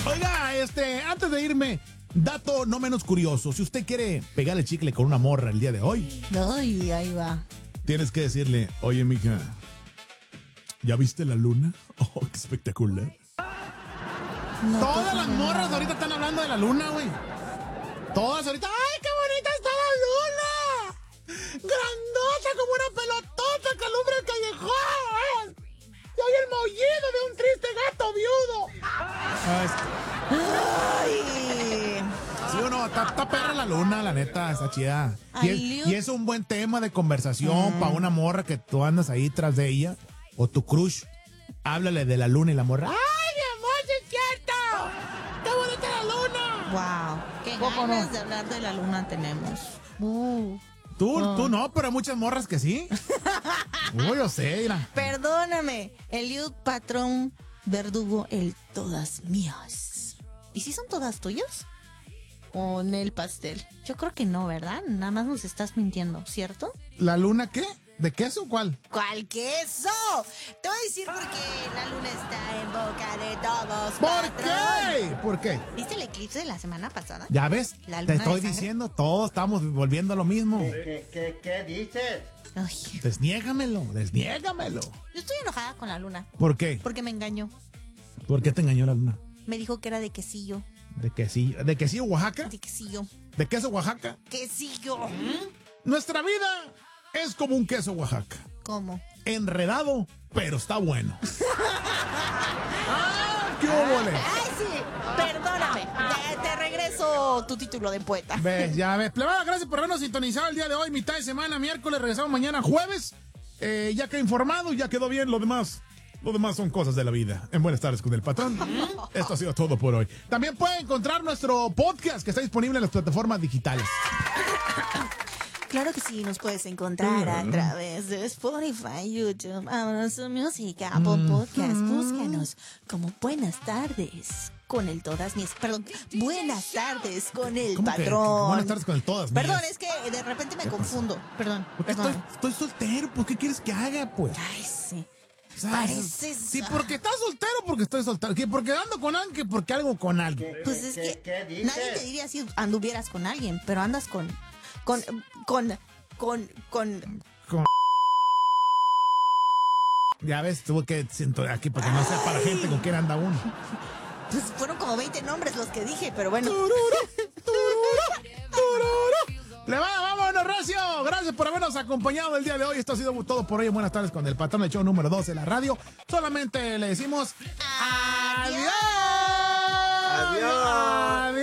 Oiga, antes de irme, dato no menos curioso. Si usted quiere pegar el chicle con una morra el día de hoy, Ay, ahí va. tienes que decirle, oye, mija, ¿ya viste la luna? Oh, qué espectacular. No, Todas las morras ahorita están hablando de la luna, güey. Todas ahorita, ¡ay, qué bonita está la luna! Grandota como una pelotota que alumbra el callejón. Y hay el maullido de un triste gato viudo. Ay. Sí o no, está perra la luna, la neta, está chida. Y es un buen tema de conversación para una morra que tú andas ahí tras de ella, o tu crush. Háblale de la luna y la morra. ¡Ay, mi amor, sí es cierto! ¡Qué bonita la luna! Wow, qué ¿Cómo ganas no? de hablar de la luna tenemos. Tú no, pero hay muchas morras que sí. Uy, yo sé, mira. Perdóname, Eliud Patrón Verdugo, el todas mías. ¿Y si son todas tuyas? ¿O en el pastel? Yo creo que no, ¿verdad? Nada más nos estás mintiendo, ¿cierto? ¿La luna qué? ¿De queso o cuál? ¿Cuál queso? Te voy a decir por qué la luna está en boca de todos. ¿Por patrón. qué? ¿Por qué? ¿Viste el eclipse de la semana pasada? Ya ves, La te luna estoy de sangre. diciendo, todos estamos volviendo a lo mismo. ¿Qué dices? Ay, Desniégamelo. yo estoy enojada con la luna ¿Por qué? porque me engañó. ¿Por qué te engañó la luna? Me dijo que era de quesillo. ¿De quesillo Oaxaca? De quesillo. ¿De queso Oaxaca? Quesillo. Nuestra vida es como un queso Oaxaca. ¿Cómo? Enredado, pero está bueno. ¡Ah, qué óvole! Ay, sí, perdóname. Te regreso tu título de poeta. Ves, ya ves. Plebada, gracias por habernos sintonizado el día de hoy, mitad de semana, miércoles, regresamos mañana jueves. Ya quedé informado, ya quedó bien, lo demás son cosas de la vida. En Buenas Tardes con el Patrón. Esto ha sido todo por hoy. También puede encontrar nuestro podcast que está disponible en las plataformas digitales. Claro que sí, nos puedes encontrar a través de Spotify, YouTube, Amazon Music, Apple Podcast. Búscanos como Buenas Tardes con el Todas Mías. Perdón, Buenas Tardes con el ¿Cómo que Patrón. Buenas Tardes con el Todas Mías? Perdón, es que de repente me confundo. Perdón, Porque perdón. estoy soltero, ¿por qué quieres que haga, pues? Ay, sí. ¿Sabes? Pareces... Sí, porque estás soltero, porque estoy soltero. Que porque ando con alguien, que porque algo con alguien. Pues es ¿Qué que dices? nadie te diría si anduvieras con alguien, pero andas con Ya ves, tuvo que siento aquí para que no sea para la gente con quién anda uno. pues fueron como 20 nombres los que dije, pero bueno. Le va, vámonos, Recio. Gracias por habernos acompañado el día de hoy. Esto ha sido todo por hoy. Buenas tardes con el Patrón, el show número 2 de la radio. Solamente le decimos...